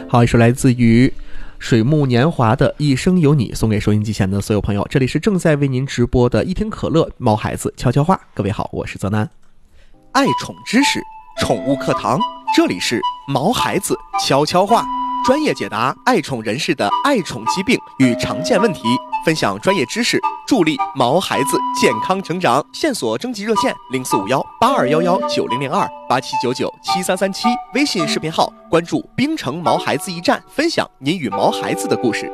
好，一首来自于水木年华的一生有你，送给收音机前的所有朋友。这里是正在为您直播的一听可乐毛孩子悄悄话。各位好，我是泽南。爱宠知识，宠物课堂，这里是毛孩子悄悄话，专业解答爱宠人士的爱宠疾病与常见问题，分享专业知识，助力毛孩子健康成长。线索征集热线04518211900287997337，微信视频号关注冰城毛孩子驿站，分享您与毛孩子的故事。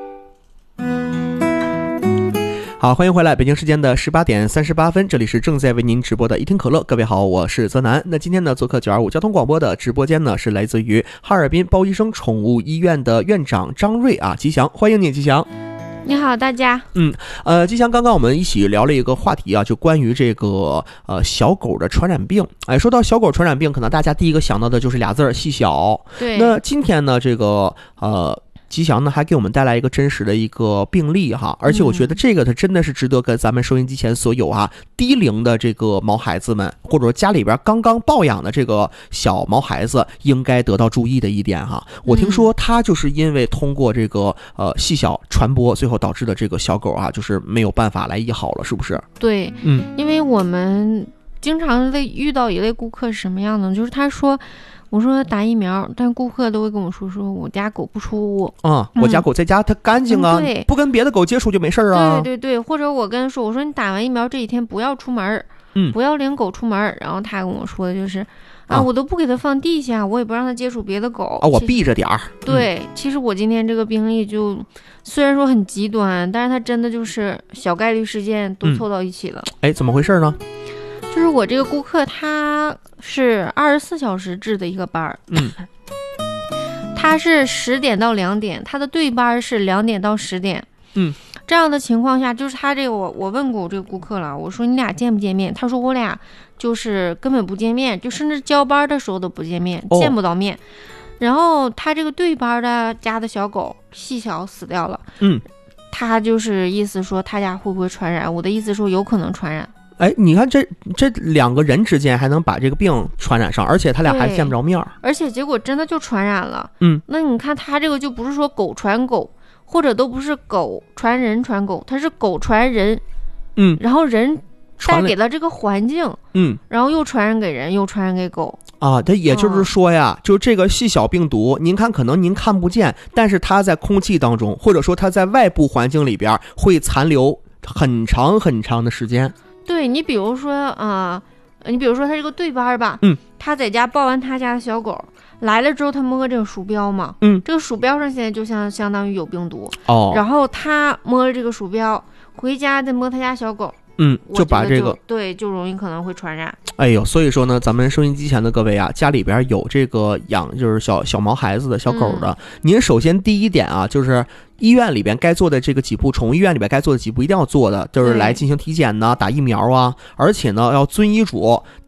好，欢迎回来，北京时间的18点38分，这里是正在为您直播的一听可乐。各位好，我是泽南。那今天呢，做客925交通广播的直播间呢，是来自于哈尔滨包医生宠物医院的院长张瑞啊，吉祥，欢迎你，吉祥。 你好，大家。 吉祥，刚刚我们一起聊了一个话题啊，就关于这个小狗的传染病。哎，说到小狗传染病，可能大家第一个想到的就是俩字儿细小。 对。 那今天呢，这个吉祥呢还给我们带来一个真实的一个病例哈，而且我觉得这个它真的是值得跟咱们收音机前所有低龄的这个毛孩子们，或者说家里边刚刚抱养的这个小毛孩子应该得到注意的一点哈。我听说他就是因为通过这个细小传播，最后导致的这个小狗就是没有办法来医好了，是不是？ 对，因为我们经常遇到一类顾客是什么样的，就是他说。我说打疫苗，但顾客都会跟我说我家狗不出屋我家狗在家它干净啊，不跟别的狗接触就没事啊。 对对对，或者我跟他说，我说你打完疫苗这几天不要出门，不要领狗出门，然后他跟我说的就是我都不给它放地下，我也不让它接触别的狗我避着点儿。 对，其实我今天这个病例就虽然说很极端，但是它真的就是小概率事件都凑到一起了。 怎么回事呢？ 就是我这个顾客他是24小时制的一个班，他是10点到2点，他的对班是2点到10点，这样的情况下，就是他这个我问过我这个顾客了，我说你俩见不见面？他说我俩就是根本不见面，就甚至交班的时候都不见面，见不到面。然后他这个对班的家的小狗细小死掉了，他就是意思说他家会不会传染？我的意思说有可能传染。 你看这两个人之间还能把这个病传染上，而且他俩还见不着面， 而且结果真的就传染了。那你看他这个就不是说狗传狗，或者都不是狗传人传狗，他是狗传人，然后人带给了这个环境，然后又传染给人，又传染给狗它也就是说呀，就这个细小病毒，您看可能您看不见，但是它在空气当中，或者说它在外部环境里边会残留很长很长的时间。 对，你比如说他这个对班吧，他在家抱完他家的小狗来了之后，他摸这个鼠标嘛，这个鼠标上现在就相当于有病毒然后他摸了这个鼠标，回家再摸他家小狗， 就把这个就容易可能会传染。 所以说呢，咱们收音机前的各位家里边有这个就是小毛孩子的小狗的，您首先第一点就是医院里边该做的这个几步，宠物医院里边该做的几步一定要做的，就是来进行体检呢，打疫苗而且呢要遵医嘱。